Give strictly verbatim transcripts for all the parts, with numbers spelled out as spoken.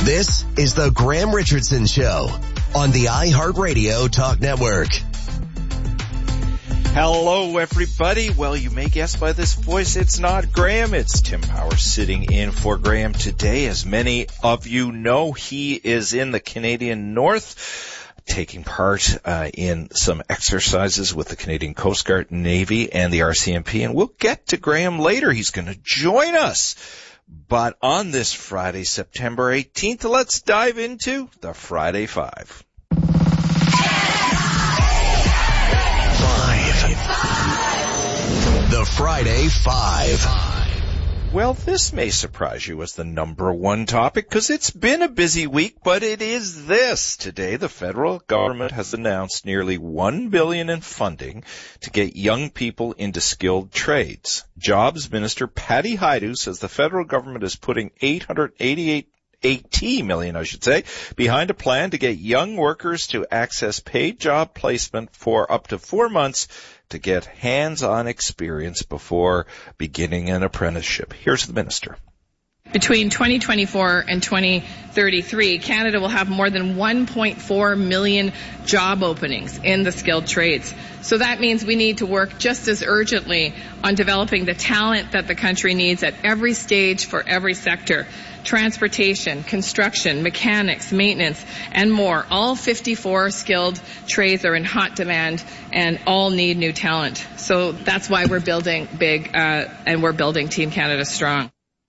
This is the Graham Richardson Show on the iHeartRadio Talk Network. Hello, everybody. Well, you may guess by this voice, it's not Graham. It's Tim Power sitting in for Graham today. As many of you know, he is in the Canadian North, taking part uh, in some exercises with the Canadian Coast Guard, Navy, and the R C M P. And we'll get to Graham later. He's going to join us. But on this Friday, September eighteenth, let's dive into the Friday Five. The Friday Five. Well, this may surprise you as the number one topic because it's been a busy week, but it is this. Today, the federal government has announced nearly one billion dollars in funding to get young people into skilled trades. Jobs Minister Patty Hajdu says the federal government is putting eight hundred eighty-eight eighty million, I should say, behind a plan to get young workers to access paid job placement for up to four months to get hands-on experience before beginning an apprenticeship. Here's the minister. Between twenty twenty-four and twenty thirty-three, Canada will have more than one point four million job openings in the skilled trades. So that means we need to work just as urgently on developing the talent that the country needs at every stage for every sector. Transportation, construction, mechanics, maintenance, and more. All fifty-four skilled trades are in hot demand and all need new talent. So that's why we're building big uh, and we're building Team Canada Strong.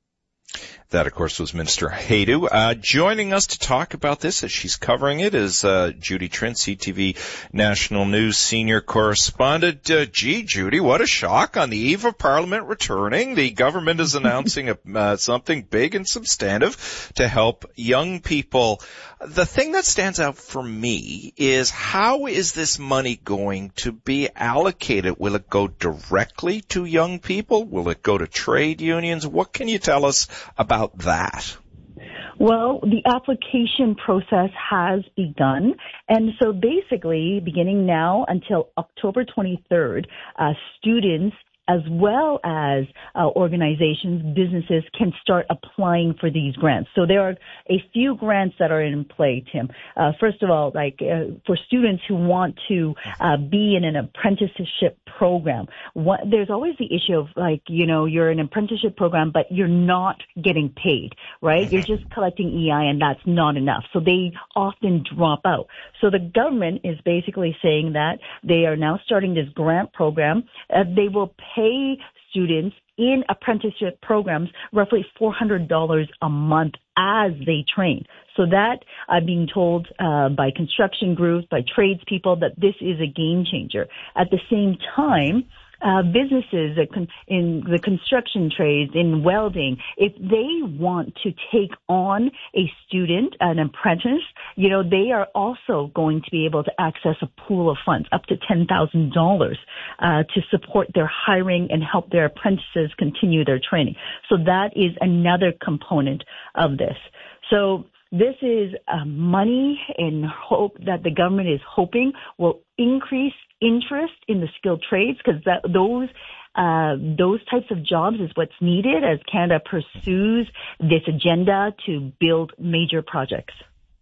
That, of course, was Minister Hajdu. Uh, joining us to talk about this as she's covering it is uh, Judy Trent, C T V National News Senior Correspondent. Uh, gee, Judy, what a shock. On the eve of Parliament returning, the government is announcing a, uh, something big and substantive to help young people. The thing that stands out for me is how is this money going to be allocated? Will it go directly to young people? Will it go to trade unions? What can you tell us about that? Well, the application process has begun. And so basically, beginning now until October twenty-third, uh, students as well as uh, organizations, businesses can start applying for these grants. So there are a few grants that are in play, Tim. Uh, first of all, like uh, for students who want to uh, be in an apprenticeship program, what, there's always the issue of like, you know, you're in an apprenticeship program, but you're not getting paid, right? You're just collecting E I and that's not enough. So they often drop out. So the government is basically saying that they are now starting this grant program. Uh, they will pay pay students in apprenticeship programs roughly four hundred dollars a month as they train. So that I'm being told uh, by construction groups, by tradespeople, that this is a game changer. At the same time, Uh, businesses in the construction trades, in welding, if they want to take on a student, an apprentice, you know, they are also going to be able to access a pool of funds up to ten thousand dollars uh, to support their hiring and help their apprentices continue their training. So that is another component of this. So this is uh, money in hope that the government is hoping will increase interest in the skilled trades because that those uh, those types of jobs is what's needed as Canada pursues this agenda to build major projects.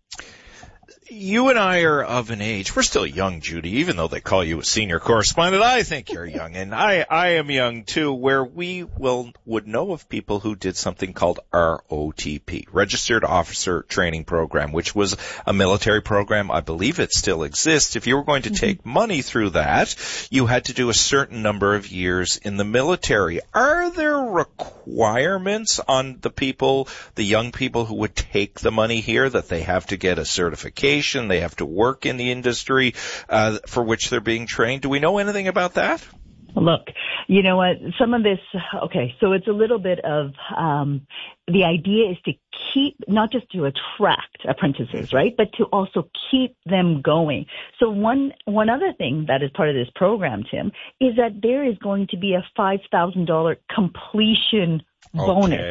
You and I are of an age, we're still young, Judy, even though they call you a senior correspondent. I think you're young, and I, I am young too, where we will would know of people who did something called R O T P, Registered Officer Training Program, which was a military program. I believe it still exists. If you were going to take mm-hmm. money through that, you had to do a certain number of years in the military. Are there requirements on the people, the young people who would take the money here, that they have to get a certification? They have to work in the industry uh, for which they're being trained. Do we know anything about that? Look, you know what? Some of this, okay, so it's a little bit of, um, the idea is to keep, not just to attract apprentices, right, but to also keep them going. So one, one other thing that is part of this program, Tim, is that there is going to be a five thousand dollars completion bonus. Okay.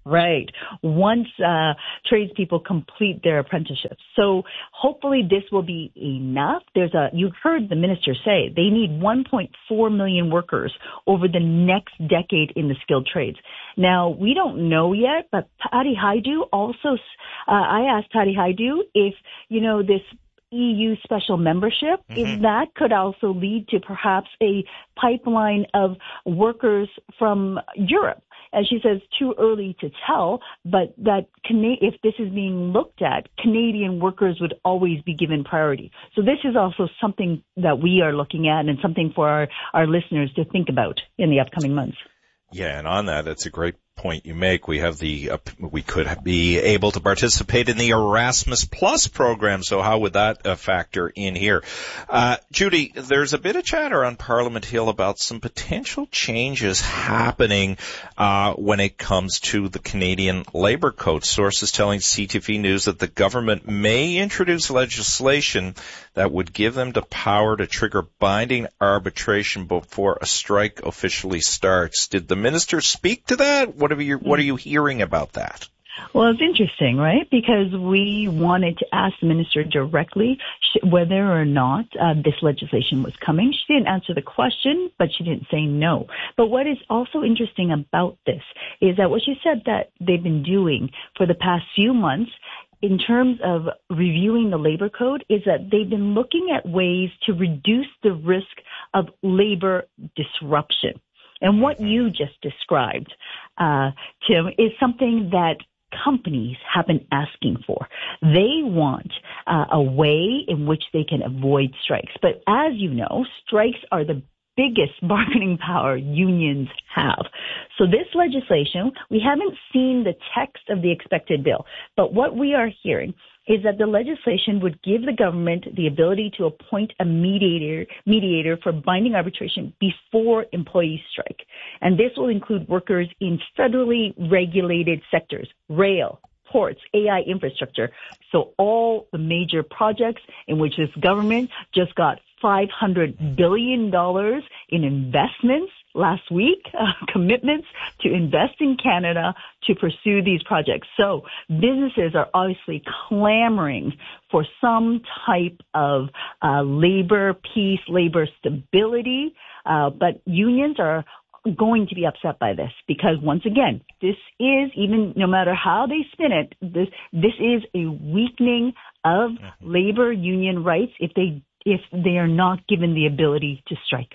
Right. Once uh, tradespeople complete their apprenticeships. So hopefully this will be enough. There's a, you heard the minister say they need one point four million workers over the next decade in the skilled trades. Now, we don't know yet, but Patty Hajdu also, uh, I asked Patty Hajdu if, you know, this E U special membership, mm-hmm. if that could also lead to perhaps a pipeline of workers from Europe. As she says, too early to tell, but that Cana- if this is being looked at, Canadian workers would always be given priority. So this is also something that we are looking at and something for our, our listeners to think about in the upcoming months. Yeah, and on that, it's a great point you make. We have the, uh, we could be able to participate in the Erasmus Plus program, so how would that uh, factor in here? Uh, Judy, there's a bit of chatter on Parliament Hill about some potential changes happening uh, when it comes to the Canadian Labour Code. Sources telling C T V News that the government may introduce legislation that would give them the power to trigger binding arbitration before a strike officially starts. Did the minister speak to that? What are you, what are you hearing about that? Well, it's interesting, right? Because we wanted to ask the minister directly whether or not uh, this legislation was coming. She didn't answer the question, but she didn't say no. But what is also interesting about this is that what she said that they've been doing for the past few months in terms of reviewing the labor code is that they've been looking at ways to reduce the risk of labor disruption. And what you just described, uh, Tim, is something that companies have been asking for. They want uh, a way in which they can avoid strikes. But as you know, strikes are the biggest bargaining power unions have. So this legislation, we haven't seen the text of the expected bill, but what we are hearing is that the legislation would give the government the ability to appoint a mediator mediator for binding arbitration before employees strike. And this will include workers in federally regulated sectors, rail, ports, A I infrastructure. So all the major projects in which this government just got five hundred billion dollars in investments last week, uh, commitments to invest in Canada to pursue these projects. So businesses are obviously clamoring for some type of uh, labor peace, labor stability, uh, but unions are going to be upset by this because once again, this is, even no matter how they spin it, this this is a weakening of labor union rights if they if they are not given the ability to strike.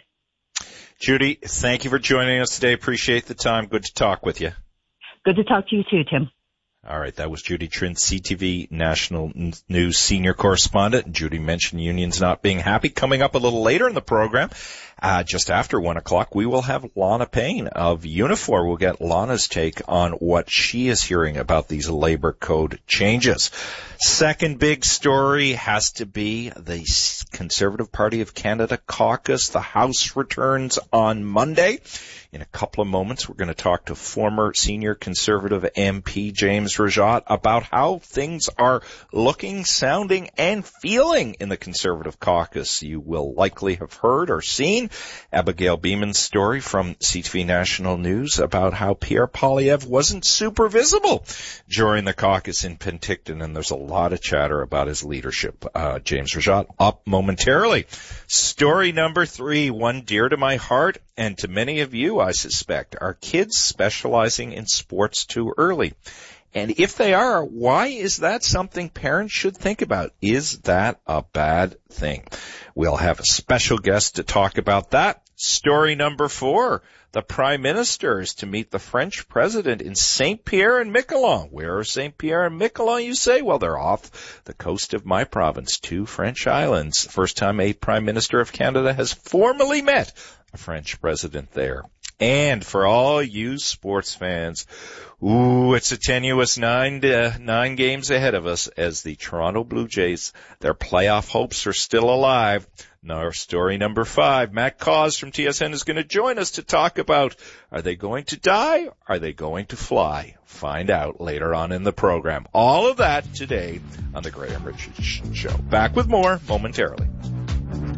Judy, thank you for joining us today. Appreciate the time. Good to talk with you. Good to talk to you too, Tim. All right, that was Judy Trinh, C T V National News senior correspondent. And Judy mentioned unions not being happy. Coming up a little later in the program, uh, just after one o'clock, we will have Lana Payne of Unifor. We'll get Lana's take on what she is hearing about these labor code changes. Second big story has to be the Conservative Party of Canada caucus. The House returns on Monday. In a couple of moments, we're going to talk to former senior Conservative M P James Rajat about how things are looking, sounding, and feeling in the Conservative caucus. You will likely have heard or seen Abigail Beeman's story from C T V National News about how Pierre Poilievre wasn't super visible during the caucus in Penticton, and there's a lot of chatter about his leadership. Uh, James Rajat up momentarily. Story number three, one dear to my heart and to many of you, I suspect. Are kids specializing in sports too early? And if they are, why is that something parents should think about? Is that a bad thing? We'll have a special guest to talk about that. Story number four, the Prime Minister is to meet the French President in Saint Pierre and Miquelon. Where are Saint Pierre and Miquelon, you say? Well, they're off the coast of my province, two French islands. First time a Prime Minister of Canada has formally met a French President there. And for all you sports fans, ooh, it's a tenuous nine uh, nine games ahead of us as the Toronto Blue Jays, their playoff hopes are still alive. Now, story number five, Matt Cause from T S N is going to join us to talk about, are they going to die? Are they going to fly? Find out later on in the program. All of that today on the Graham Richards Show. Back with more momentarily.